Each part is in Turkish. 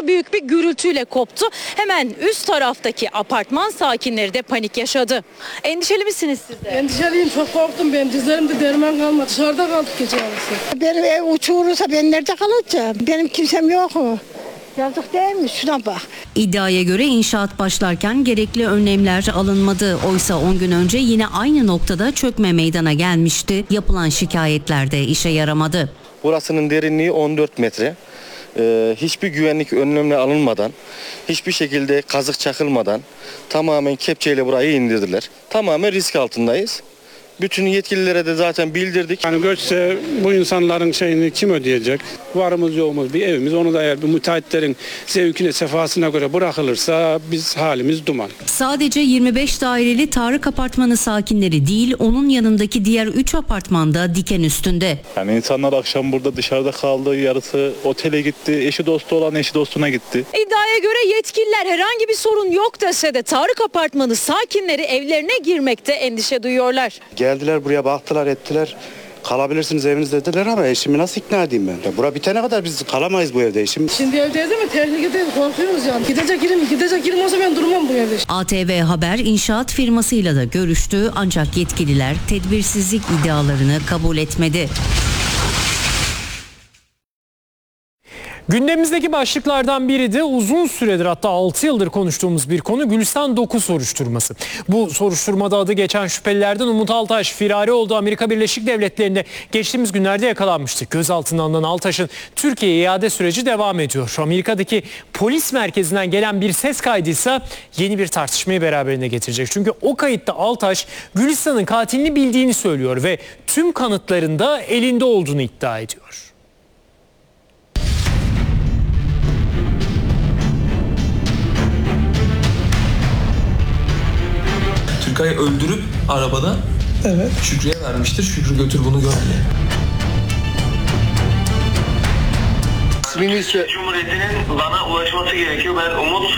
daha büyük bir gürültüyle koptu. Hemen üst taraftaki apartman sakinleri de panik yaşadı. Endişeli misiniz siz de? Endişeliyim, çok korktum ben. Dizlerimde derman kalmadı. Dışarıda kaldık gece yarısı. Benim ev uçurursa ben nerede kalacağım? Benim kimsem yok. Yazık değil mi? Şuna bak. İddiaya göre inşaat başlarken gerekli önlemler alınmadı. Oysa 10 gün önce yine aynı noktada çökme meydana gelmişti. Yapılan şikayetler de işe yaramadı. Burasının derinliği 14 metre. Hiçbir güvenlik önlemleri alınmadan, hiçbir şekilde kazık çakılmadan tamamen kepçeyle burayı indirdiler. Tamamen risk altındayız. Bütün yetkililere de zaten bildirdik. Yani göçse bu insanların şeyini kim ödeyecek? Varımız yoğumuz bir evimiz. Onu da eğer bir müteahhitlerin zevkine, sefasına göre bırakılırsa biz halimiz duman. Sadece 25 daireli Tarık Apartmanı sakinleri değil, onun yanındaki diğer 3 apartmanda diken üstünde. Yani insanlar akşam burada dışarıda kaldı, yarısı otele gitti, eşi dostu olan eşi dostuna gitti. İddiaya göre yetkililer herhangi bir sorun yok dese de Tarık Apartmanı sakinleri evlerine girmekte endişe duyuyorlar. Geldiler buraya baktılar ettiler. Kalabilirsiniz evinizde dediler ama eşimi nasıl ikna edeyim ben? Ya bura bitene kadar biz kalamayız bu evde eşim. Şimdi evdeyiz ama tehlikedeyiz, korkuyoruz yani. Gidecek yerim olsa ben durmam bu evde. ATV Haber inşaat firmasıyla da görüştü ancak yetkililer tedbirsizlik iddialarını kabul etmedi. Gündemimizdeki başlıklardan biri de uzun süredir, hatta 6 yıldır konuştuğumuz bir konu, Gülistan 9 soruşturması. Bu soruşturmada adı geçen şüphelilerden Umut Altaş firari olduğu Amerika Birleşik Devletleri'nde geçtiğimiz günlerde yakalanmıştı. Gözaltına alınan Altaş'ın Türkiye'ye iade süreci devam ediyor. Amerika'daki polis merkezinden gelen bir ses kaydıysa yeni bir tartışmayı beraberine getirecek. Çünkü o kayıtta Altaş Gülistan'ın katilini bildiğini söylüyor ve tüm kanıtların da elinde olduğunu iddia ediyor. Türkay'ı öldürüp arabada Şükrü'ye vermiştir. Şükrü götür bunu gör diye. Cumhuriyeti'nin bana ulaşması gerekiyor. Ben Umut.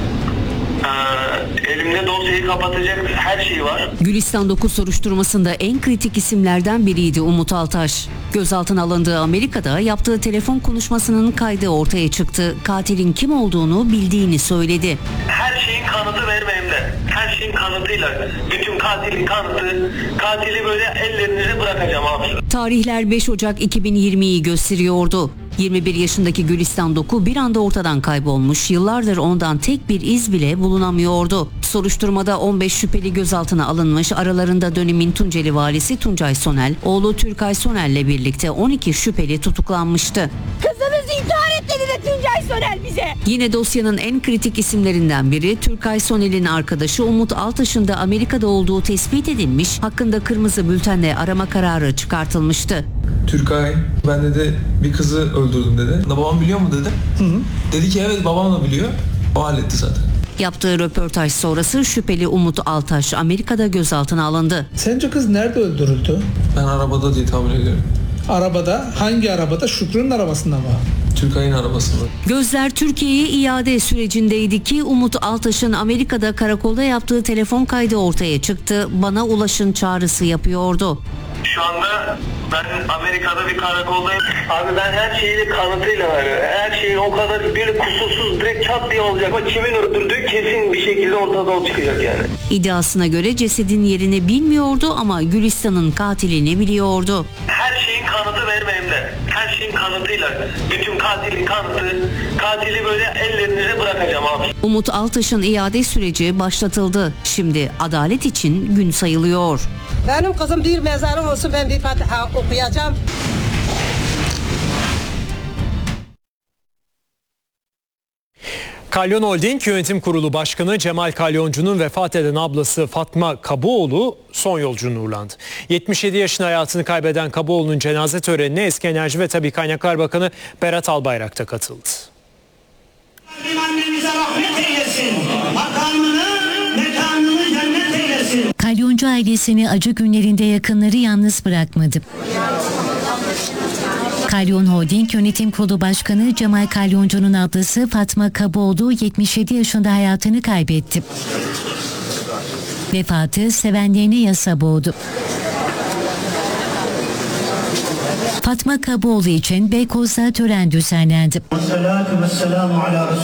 Elimde dosyayı kapatacak her şey var. Gülistan 9 soruşturmasında en kritik isimlerden biriydi Umut Altaş. Gözaltına alındığı Amerika'da yaptığı telefon konuşmasının kaydı ortaya çıktı. Katilin kim olduğunu bildiğini söyledi. Her şeyin kanıtı benim elimde. Her şeyin kanıtıyla. Bütün katilin kanıtı. Katili böyle ellerinize bırakacağım abi. Tarihler 5 Ocak 2020'yi gösteriyordu. 21 yaşındaki Gülistan Doku bir anda ortadan kaybolmuş, yıllardır ondan tek bir iz bile bulunamıyordu. Soruşturmada 15 şüpheli gözaltına alınmış, aralarında dönemin Tunceli valisi Tuncay Sonel, oğlu Türkay Sonel'le birlikte 12 şüpheli tutuklanmıştı. Kızımızı intihar etti dedi Tuncay Sonel bize. Yine dosyanın en kritik isimlerinden biri Türkay Sonel'in arkadaşı Umut Altaş'ın da Amerika'da olduğu tespit edilmiş, hakkında kırmızı bültenle arama kararı çıkartılmıştı. Türkay, ben dedi bir kızı öldürdüm dedi. Babam biliyor mu dedi. Dedi ki evet babam da biliyor. O halletti zaten. Yaptığı röportaj sonrası şüpheli Umut Altaş Amerika'da gözaltına alındı. Sence kız nerede öldürüldü? Ben arabada diye tahmin ediyorum. Arabada? Hangi arabada? Şükrü'nün arabasında mı? Türkay'ın arabasında. Gözler Türkiye'ye iade sürecindeydi ki Umut Altaş'ın Amerika'da karakolda yaptığı telefon kaydı ortaya çıktı. Bana ulaşın çağrısı yapıyordu. Şu anda ben Amerika'da bir karakoldayım. Abi ben her şeyi kanıtıyla veriyorum. Her şeyin o kadar bir kusursuz direkt çat diye olacak. Ama kimin öldürdüğü kesin bir şekilde ortada çıkacak yani. İddiasına göre cesedin yerini bilmiyordu ama Gülistan'ın katilini biliyordu. Her şeyin kanıtı benim elimde. Her şeyin kanıtıyla. Bütün katilin kanıtı. Katili böyle ellerinize bırakacağım abi. Umut Altaş'ın iade süreci başlatıldı. Şimdi adalet için gün sayılıyor. Benim kızım bir mezarım olsun, ben bir Fatiha okuyacağım. Kalyon Holding Yönetim Kurulu Başkanı Cemal Kalyoncu'nun vefat eden ablası Fatma Kaboğlu son yolculuğuna uğurlandı. 77 yaşında hayatını kaybeden Kaboğlu'nun cenaze törenine Eski Enerji ve Tabii Kaynaklar Bakanı Berat Albayrak da katıldı. Annemize rahmet eylesin. Makamını, mekanını cennet eylesin. Kalyoncu ailesini acı günlerinde yakınları yalnız bırakmadı. Kalyon Holding Yönetim Kurulu Başkanı Cemal Kalyoncu'nun ablası Fatma Kaboğlu 77 yaşında hayatını kaybetti. Vefatı sevenlerini yasa boğdu. Fatma Kaboğlu için Beykoz'da tören düzenlendi.